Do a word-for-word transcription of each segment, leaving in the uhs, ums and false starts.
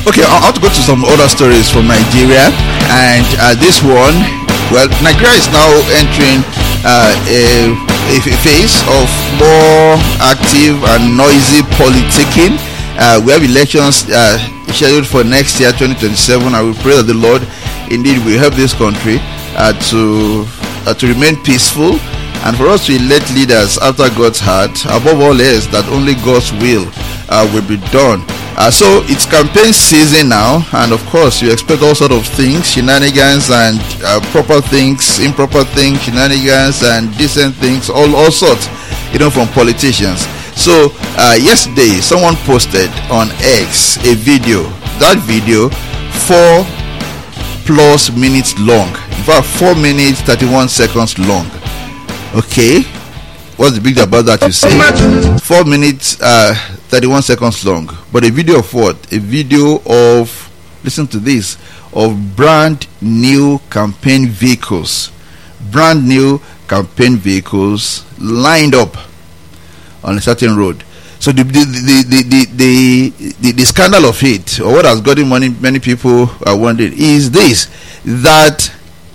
Okay, I want to go to some other stories from Nigeria, and uh, this one, well, Nigeria is now entering uh, a, a phase of more active and noisy politicking. Uh, we have elections uh, scheduled for next year, twenty twenty-seven, and we pray that the Lord indeed will help this country uh, to uh, to remain peaceful, and for us to elect leaders after God's heart. Above all else, that only God's will uh, will be done. Uh, so it's campaign season now, and of course you expect all sort of things, shenanigans and uh, proper things, improper things, shenanigans and decent things, all all sorts, you know, from politicians. So uh, yesterday someone posted on X a video. That video, four plus minutes long. In fact, four minutes thirty-one seconds long. Okay, what's the big deal about that, you say? Four minutes uh, thirty-one seconds long. But a video of what? A video of, listen to this, of brand new campaign vehicles. Brand new campaign vehicles lined up on a certain road. So the the the the the, the, the, the scandal of it, or what has gotten many many people are wondering, is this: that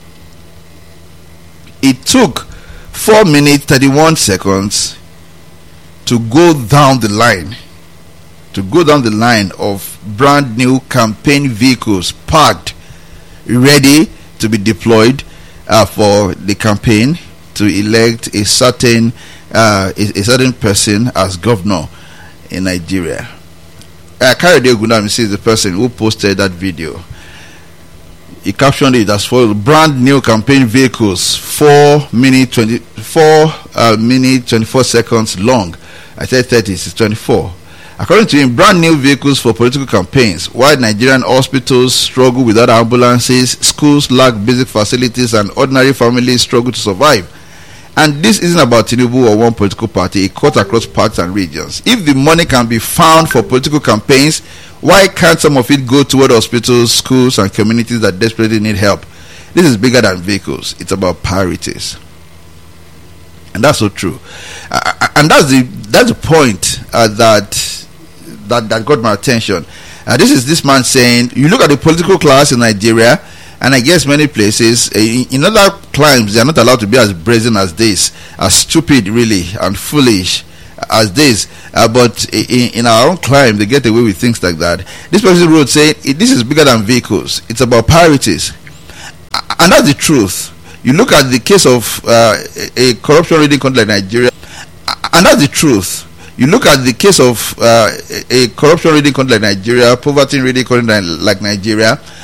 it took four minutes thirty-one seconds to go down the line, to go down the line of brand new campaign vehicles parked, ready to be deployed uh, for the campaign to elect a certain uh, a, a certain person as governor in Nigeria. Uh, Kayode Ogunami is the person who posted that video. He captioned it as follows: brand new campaign vehicles, four minute twenty four uh, minute twenty four seconds long. I said thirty, it's twenty-four. According to him, brand new vehicles for political campaigns. While Nigerian hospitals struggle without ambulances, schools lack basic facilities, and ordinary families struggle to survive. And this isn't about Tinubu or one political party. It cuts across parts and regions. If the money can be found for political campaigns, why can't some of it go toward hospitals, schools, and communities that desperately need help? This is bigger than vehicles. It's about priorities. And that's so true. Uh, and that's the that's the point uh, that that that got my attention. Uh, this is this man saying, you look at the political class in Nigeria, and I guess many places, uh, in, in other climes, they are not allowed to be as brazen as this, as stupid really, and foolish as this. Uh, but in, in our own climb, they get away with things like that. This person wrote saying, this is bigger than vehicles. It's about priorities. And that's the truth. You look at the case of uh, a corruption-ridden country like Nigeria, and that's the truth. You look at the case of uh, a corruption-ridden country like Nigeria, poverty-ridden country like Nigeria,